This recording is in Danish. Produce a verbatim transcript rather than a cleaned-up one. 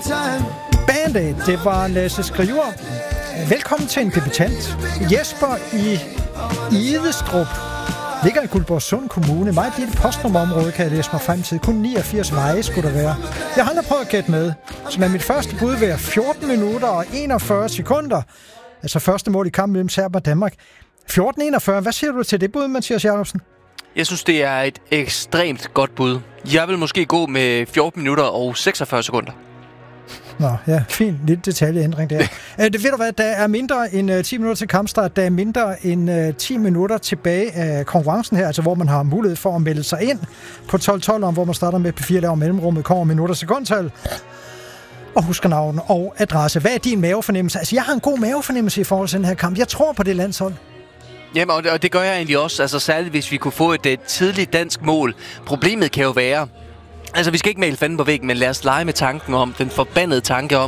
Bandet, det var Lasse Skriver. Velkommen til en debutant. Jesper i Idestrup. Ligger i Guldborgsund Kommune. Meget lille postnummerområde, kan jeg læse mig frem til. Kun niogfirs veje skulle der være. Jeg har aldrig prøvet at gætte med, som er mit første bud ved fjorten minutter og enogfyrre sekunder. Altså første mål i kampen mellem Serbien og Danmark. fjorten enogfyrre. Hvad siger du til det bud, Mathias Jacobsen? Jeg synes, det er et ekstremt godt bud. Jeg vil måske gå med fjorten minutter og seksogfyrre sekunder. Nå, ja, fin lille detaljeændring der. uh, det ved du hvad, der er mindre end uh, ti minutter til kampstart. Der er mindre end uh, ti minutter tilbage af konkurrencen her, altså hvor man har mulighed for at melde sig ind på tolv tolv, hvor man starter med P fire laver mellemrummet, kommer minutter sekundtal og husker navn og adresse. Hvad er din mavefornemmelse? Altså, jeg har en god mavefornemmelse i forhold til den her kamp. Jeg tror på det landshold. Jamen, og det gør jeg egentlig også, altså særligt hvis vi kunne få et, et tidligt dansk mål. Problemet kan jo være, altså vi skal ikke male fanden på væggen, men lad os lege med tanken om, den forbandede tanke om,